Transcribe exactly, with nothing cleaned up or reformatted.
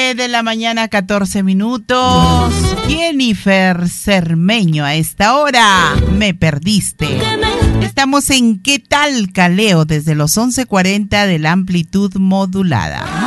nueve de la mañana, catorce minutos. Jennifer Cermeño a esta hora. Me perdiste. Estamos en ¿Qué tal, Caleo? Desde los once cuarenta de la amplitud modulada.